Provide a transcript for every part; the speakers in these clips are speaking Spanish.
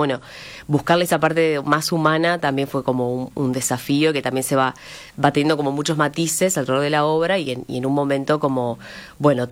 bueno, buscarle esa parte más humana también fue como un desafío que también va teniendo como muchos matices alrededor de la obra y en un momento como, bueno,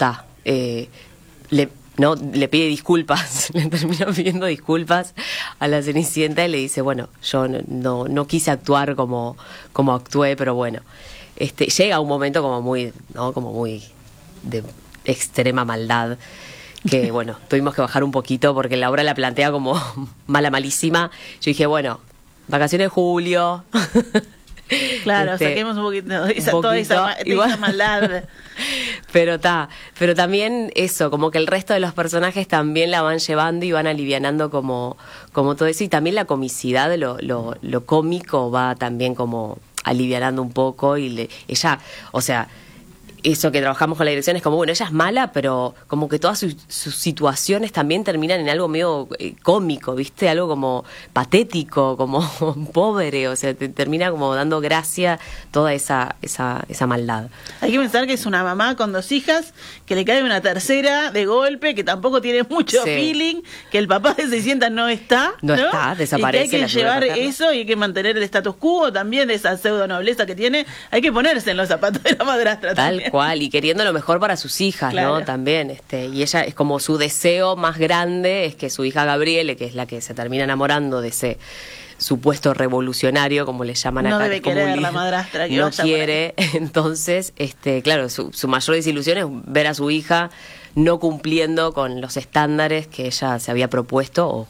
le pide disculpas, le termina pidiendo disculpas a la Cenicienta y le dice, bueno, yo no quise actuar como actué, pero bueno, llega un momento como muy, ¿no? Como muy de extrema maldad, que bueno, tuvimos que bajar un poquito porque la obra la plantea como malísima. Yo dije, bueno, vacaciones de julio. Claro, saquemos un poquito toda esa maldad. Pero también eso, como que el resto de los personajes también la van llevando y van alivianando como todo eso, y también la comicidad de lo cómico va también como alivianando un poco, y ella, o sea, eso que trabajamos con la dirección es como, bueno, ella es mala, pero como que todas sus situaciones también terminan en algo medio cómico, ¿viste? Algo como patético, como pobre, o sea, te termina como dando gracia toda esa maldad. Hay que pensar que es una mamá con 2 hijas, que le cae una tercera de golpe, que tampoco tiene mucho feeling, que el papá de 600 no está, desaparece. Y que hay que llevar eso y hay que mantener el status quo también de esa pseudo nobleza que tiene. Hay que ponerse en los zapatos de la madrastra también. Cual, y queriendo lo mejor para sus hijas, claro, ¿no? También, y ella es como su deseo más grande es que su hija Gabriele, que es la que se termina enamorando de ese supuesto revolucionario, como le llaman acá. No debe querer la madrastra. Que no quiere, entonces, claro, su mayor desilusión es ver a su hija no cumpliendo con los estándares que ella se había propuesto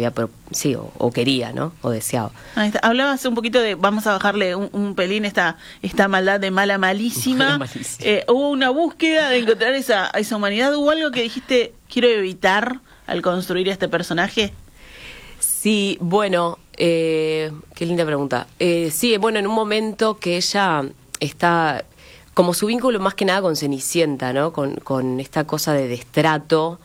o quería, ¿no? O deseaba. Hablabas un poquito de, vamos a bajarle un pelín esta maldad de malísima. Hubo una búsqueda de encontrar esa humanidad. ¿Hubo algo que dijiste, quiero evitar al construir este personaje? Sí, bueno, qué linda pregunta. Sí, bueno, en un momento que ella está, como su vínculo más que nada con Cenicienta, ¿no? Con esta cosa de destrato,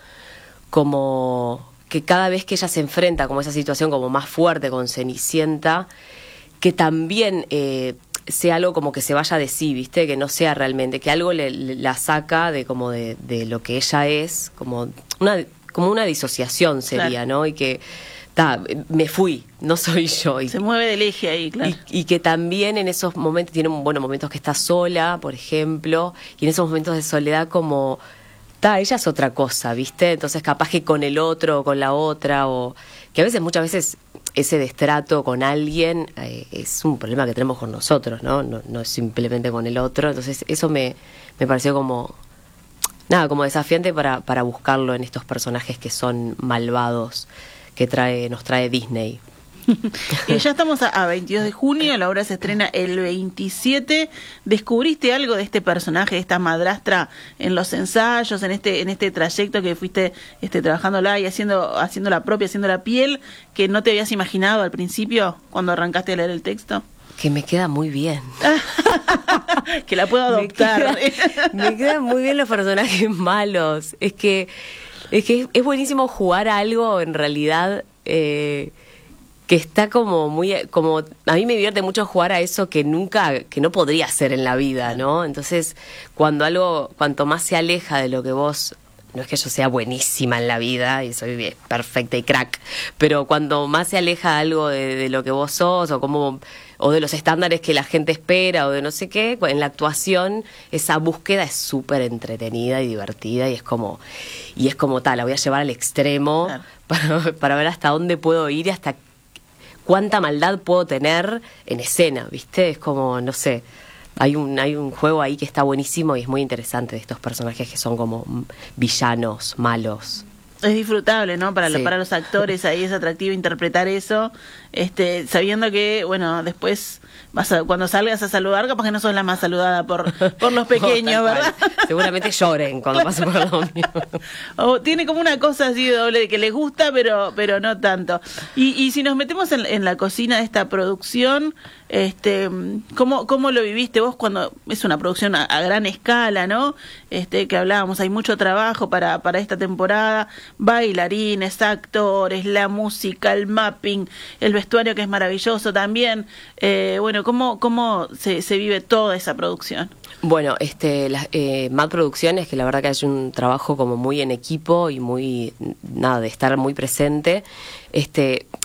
como que cada vez que ella se enfrenta como esa situación como más fuerte con Cenicienta, que también sea algo como que se vaya de sí, ¿viste? Que no sea realmente, que algo la saca de como de lo que ella es, como una disociación sería, claro, ¿no? Y que me fui, no soy yo. Se mueve del eje ahí, claro. Y que también en esos momentos, tiene momentos que está sola, por ejemplo, y en esos momentos de soledad como, ella es otra cosa, ¿viste? Entonces capaz que con el otro o con la otra, o que muchas veces ese destrato con alguien es un problema que tenemos con nosotros, ¿no? No es simplemente con el otro. Entonces eso me pareció como desafiante para buscarlo en estos personajes que son malvados que nos trae Disney. Y ya estamos a 22 de junio, la obra se estrena el 27. ¿Descubriste algo de este personaje, de esta madrastra, en los ensayos, en este trayecto que fuiste trabajándola y haciendo la propia, haciendo la piel, que no te habías imaginado al principio cuando arrancaste a leer el texto? Que me queda muy bien. Que la puedo adoptar. Me quedan muy bien los personajes malos. Es que es buenísimo jugar a algo en realidad que está como a mí me divierte mucho jugar a eso que no podría ser en la vida, ¿no? Entonces, cuanto más se aleja de lo que vos, no es que yo sea buenísima en la vida y soy perfecta y crack, pero cuando más se aleja algo de lo que vos sos o de los estándares que la gente espera o de no sé qué, en la actuación esa búsqueda es súper entretenida y divertida y es como la voy a llevar al extremo, claro, para ver hasta dónde puedo ir y hasta cuánta maldad puedo tener en escena, ¿viste? Es como, no sé, hay un juego ahí que está buenísimo y es muy interesante de estos personajes que son como villanos, malos. Es disfrutable, ¿no? Para los actores ahí es atractivo interpretar eso, sabiendo que, bueno, después cuando salgas a saludar, capaz que no sos la más saludada por los pequeños, no, ¿verdad? Seguramente lloren cuando pasen por lo mío. O tiene como una cosa así de doble, de que les gusta, pero no tanto. Y si nos metemos en la cocina de esta producción, ¿cómo lo viviste vos cuando es una producción a gran escala, ¿no? Que hablábamos, hay mucho trabajo para esta temporada, bailarines, actores, la música, el mapping, el vestuario que es maravilloso también. Bueno, ¿cómo se vive toda esa producción? Bueno, Mad Producciones, que la verdad que hay un trabajo como muy en equipo y muy, de estar muy presente.